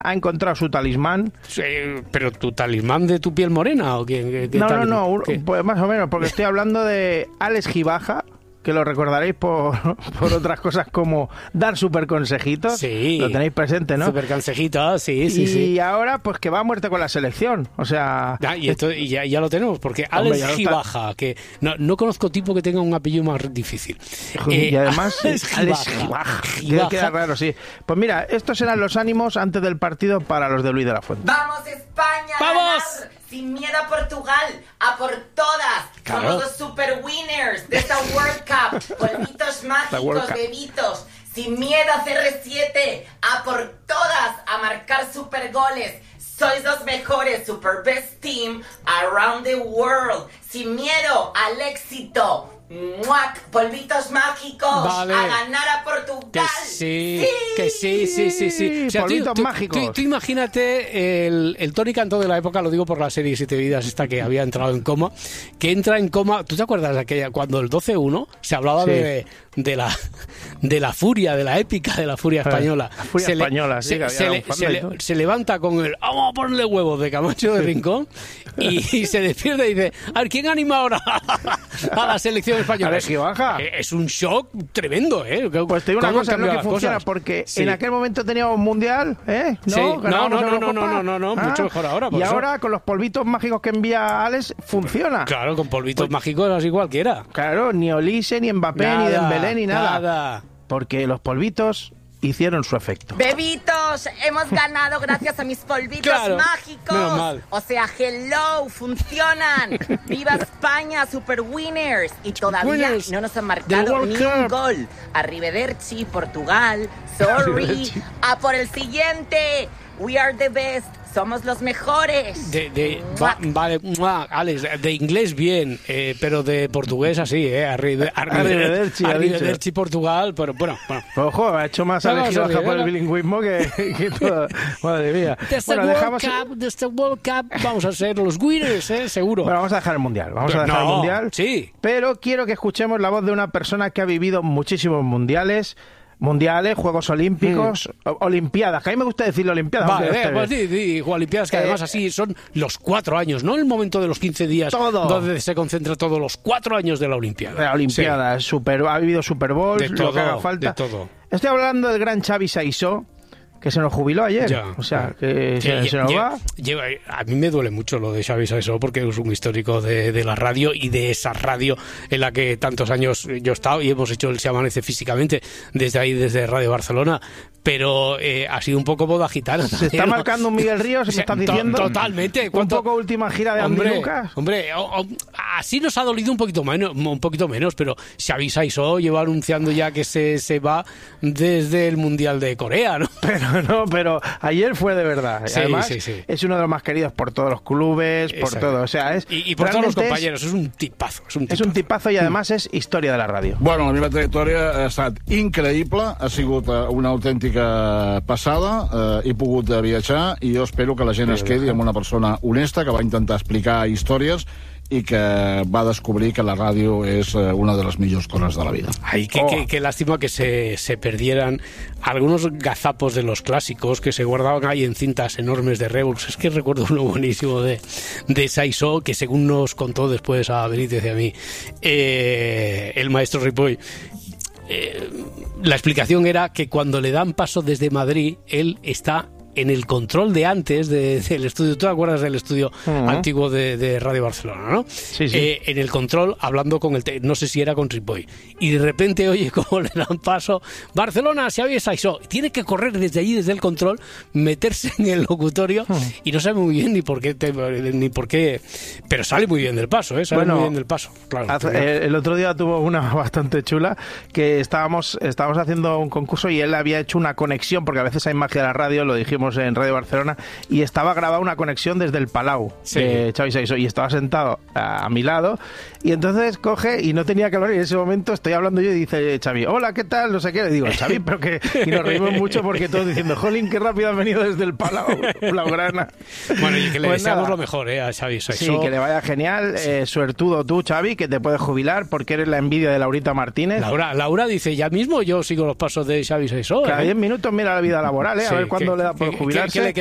ha encontrado su talismán. Sí, ¿pero tu talismán de tu piel morena o qué? No, pues más o menos, porque estoy hablando de Alex Gibaja, que lo recordaréis por otras cosas como dar super consejitos. Sí. Lo tenéis presente, ¿no? Super consejitos, sí. Y ahora, pues que va a muerte con la selección. O sea... Y ya lo tenemos, porque Alex Gibaja, que no conozco tipo que tenga un apellido más difícil. Y además, Alex Gibaja. Queda raro, sí. Pues mira, estos eran los ánimos antes del partido para los de Luis de la Fuente. ¡Vamos, España! ¡Vamos! Sin miedo a Portugal, a por todas. Claro. Somos los super winners de esta World Cup. Polvitos mágicos, bebitos. Sin miedo a CR7, a por todas, a marcar super goles. Sois los mejores, super best team around the world. Sin miedo al éxito. ¡Muac! Polvitos mágicos. Vale. A ganar a Portugal. Que sí. O sea, polvitos mágicos. Tú imagínate el Tony Cantó de la época, lo digo por la serie Siete Vidas, esta que había entrado en coma, que entra en coma. ¿Tú te acuerdas de aquella cuando el 12-1 se hablaba de la furia, de la épica de la furia española? La furia española, sí. Se levanta con el vamos a ponerle huevos de Camacho de Rincón y se despierta y dice, a ver, ¿quién anima ahora a la selección española? Alex Gibaja. Es un shock tremendo, ¿eh? Pues te digo una cosa, no que funciona, porque en aquel momento teníamos mundial, ¿eh? No, No, mucho mejor ahora. Y ahora con los polvitos mágicos que envía Alex, funciona. Claro, con polvitos mágicos así cualquiera. Claro, ni Olise, ni Mbappé, ni Dembélé, ni nada. Porque los polvitos hicieron su efecto. Bebitos, hemos ganado gracias a mis polvitos mágicos. Menos mal. O sea, hello, funcionan. ¡Viva España, super winners! Y todavía no nos han marcado ni un gol. Arrivederci, Portugal. Sorry. A por el siguiente. We are the best. Somos los mejores. Vale, Alex, de inglés bien, pero de portugués así, Arrivederci, Portugal, pero bueno. Ojo, ha hecho más Alex Gibaja por el bilingüismo que todo. Madre mía. Desde World Cup vamos a ser los winners, seguro. Bueno, vamos a dejar el Mundial. El Mundial. Sí. Pero quiero que escuchemos la voz de una persona que ha vivido muchísimos mundiales, Juegos Olímpicos, Olimpiadas, que a mí me gusta decirlo Olimpiadas. Vale, pues sí, Olimpiadas, que además así son los 4 años, no el momento de los 15 días donde se concentra todos los 4 años de la Olimpiada. La Olimpiada, sí. Ha habido Super Bowl, lo que haga falta. De todo. Estoy hablando del gran Xavi Saissó, que se nos jubiló ayer. Se nos va. A mí me duele mucho lo de Xavi Saissó porque es un histórico de la radio y de esa radio en la que tantos años yo he estado y hemos hecho el Se Amanece físicamente desde Radio Barcelona, pero ha sido un poco boda gitana. Se está marcando un Miguel Ríos, ¿me estás diciendo? Totalmente. Un poco última gira de Andy Lucas. Hombre, así nos ha dolido un poquito menos, pero Xavi Saissó lleva anunciando ya que se va desde el Mundial de Corea, ¿no? Pero ayer fue de verdad. Sí, además, sí. Es uno de los más queridos por todos los clubes, por todo. O sea, y por todos los compañeros. Es un tipazo. És un tipazo i, además, és història de la ràdio. Bueno, la meva trajectòria ha estat increïble, ha sigut una autèntica passada, he pogut viatjar i jo espero que la gent es quedi amb una persona honesta que va intentar explicar històries y que va a descubrir que la radio es una de las mejores cosas de la vida. Ay, qué lástima que se perdieran algunos gazapos de los clásicos que se guardaban ahí en cintas enormes de Revox. Es que recuerdo uno buenísimo de Saissó, que según nos contó después a Benítez y a mí el maestro Ripoll, la explicación era que cuando le dan paso desde Madrid, él está en el control de antes del estudio. ¿Tú te acuerdas del estudio antiguo de Radio Barcelona, no? Sí. En el control, hablando con no sé si era con Ripoll, y de repente oye cómo le dan paso Barcelona, Xavi Saissó, tiene que correr desde allí, desde el control, meterse en el locutorio y no sabe muy bien ni por qué, pero sale muy bien del paso, muy bien del paso, claro. El otro día tuvo una bastante chula, que estábamos haciendo un concurso y él había hecho una conexión, porque a veces hay magia de la radio, lo dijimos en Radio Barcelona, y estaba grabada una conexión desde el Palau de Xavi Saissó, y estaba sentado a mi lado, y entonces coge y no tenía que hablar, y en ese momento estoy hablando yo y dice Xavi, hola, ¿qué tal? No sé qué, le digo, Xavi, pero que... Y nos reímos mucho porque todos diciendo, jolín, qué rápido han venido desde el Palau, Blaugrana. Bueno, y que le deseamos lo mejor a Xavi Saissó. Sí, que le vaya genial, suertudo tú, Xavi, que te puedes jubilar porque eres la envidia de Laurita Martínez. Laura dice, ya mismo yo sigo los pasos de Xavi Saissó. Cada 10 minutos mira la vida laboral, a ver cuándo le da por jubilarse. ¿Qué le